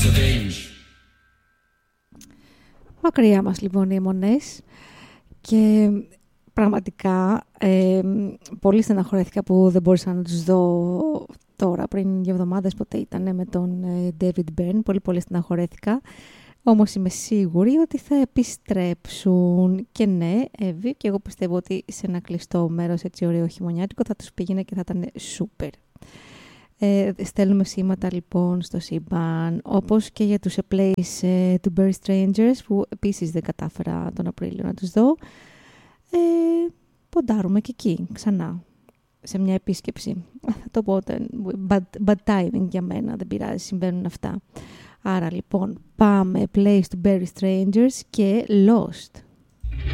Μακριά μας λοιπόν οι αιμονές και πραγματικά πολύ στεναχωρέθηκα που δεν μπορούσα να τους δω τώρα πριν 2 εβδομάδες, ποτέ ήταν με τον David Byrne, πολύ στεναχωρέθηκα. Όμως είμαι σίγουρη ότι θα επιστρέψουν και ναι, Εύη, και εγώ πιστεύω ότι σε ένα κλειστό μέρος έτσι ωραίο χειμωνιάτικο θα τους πήγαινε και θα ήταν σούπερ. Στέλνουμε σήματα λοιπόν στο σύμπαν, όπως και για τους A Place to Bury Strangers που επίσης δεν κατάφερα τον Απρίλιο να τους δω. Ποντάρουμε και εκεί ξανά σε μια επίσκεψη. Θα το πω, bad timing για μένα, δεν πειράζει, συμβαίνουν αυτά. Άρα λοιπόν πάμε A Place to Bury Strangers και Lost.